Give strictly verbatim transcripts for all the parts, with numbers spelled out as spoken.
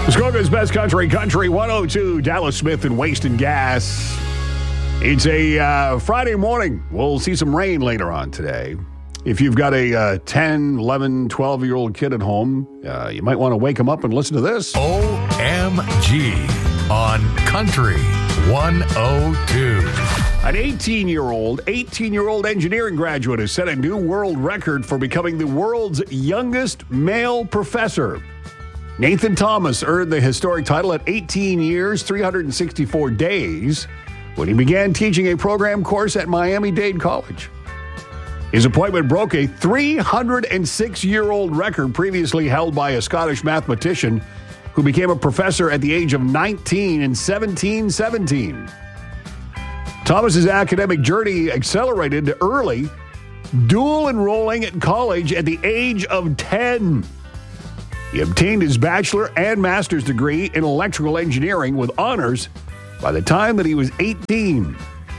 Muskoka's best country, Country one oh two, Dallas Smith and Waste and Gas. It's a uh, Friday morning. We'll see some rain later on today. If you've got a uh, ten, eleven, twelve-year-old kid at home, uh, you might want to wake them up and listen to this. O M G on Country one oh two. An eighteen-year-old, eighteen-year-old engineering graduate has set a new world record for becoming the world's youngest male professor. Nathan Thomas earned the historic title at eighteen years, three hundred sixty-four days when he began teaching a program course at Miami-Dade College. His appointment broke a three hundred six-year-old record previously held by a Scottish mathematician who became a professor at the age of nineteen in seventeen seventeen. Thomas's academic journey accelerated early, dual enrolling at college at the age of ten. He obtained his bachelor and master's degree in electrical engineering with honors by the time that he was eighteen.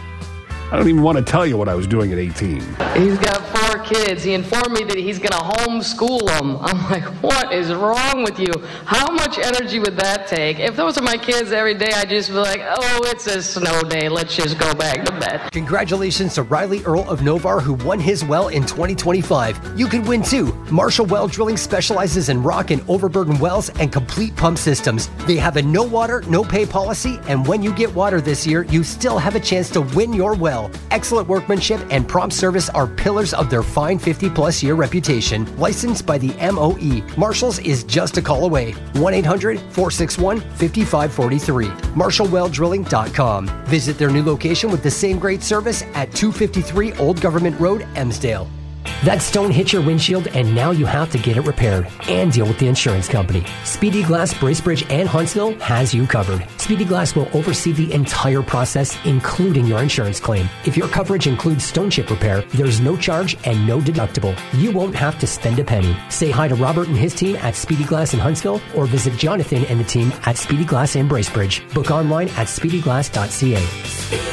I don't even want to tell you what I was doing at eighteen. He's got four kids. He informed me that he's going to homeschool them. I'm like, what is wrong with you? How much energy would that take? If those are my kids every day, I'd just be like, oh, it's a snow day. Let's just go back to bed. Congratulations to Riley Earl of Novar, who won his well in twenty twenty-five. You could win too. Marshall Well Drilling specializes in rock and overburden wells and complete pump systems. They have a no water, no pay policy, and when you get water this year, you still have a chance to win your well. Excellent workmanship and prompt service are pillars of their fine fifty-plus year reputation. Licensed by the M O E, Marshall's is just a call away. one eight hundred, four six one, five five four three. marshall well drilling dot com. Visit their new location with the same great service at two fifty-three Old Government Road, Emsdale. That stone hit your windshield and now you have to get it repaired and deal with the insurance company. Speedy Glass, Bracebridge, and Huntsville has you covered. Speedy Glass will oversee the entire process, including your insurance claim. If your coverage includes stone chip repair, there's no charge and no deductible. You won't have to spend a penny. Say hi to Robert and his team at Speedy Glass in Huntsville or visit Jonathan and the team at Speedy Glass in Bracebridge. Book online at speedy glass dot c a.